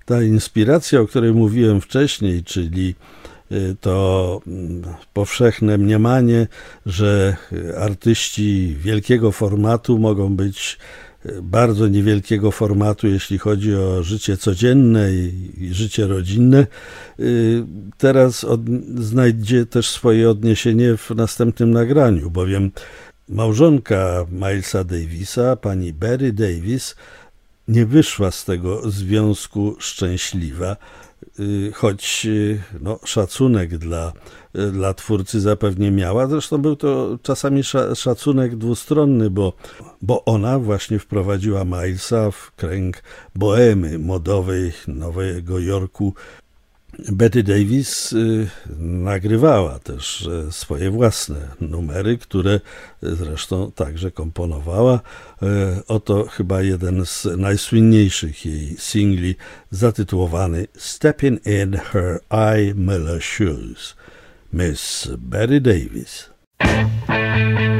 Ta inspiracja, o której mówiłem wcześniej, czyli to powszechne mniemanie, że artyści wielkiego formatu mogą być bardzo niewielkiego formatu, jeśli chodzi o życie codzienne i życie rodzinne, teraz znajdzie też swoje odniesienie w następnym nagraniu, bowiem małżonka Milesa Davisa, pani Betty Davis, nie wyszła z tego związku szczęśliwa, choć szacunek dla twórcy zapewne miała. Zresztą był to czasami szacunek dwustronny, bo ona właśnie wprowadziła Milesa w kręg bohemy modowej Nowego Jorku. Betty Davis nagrywała też swoje własne numery, które zresztą także komponowała. Oto chyba jeden z najsłynniejszych jej singli, zatytułowany Stepping in Her I. Miller Shoes, Miss Betty Davis.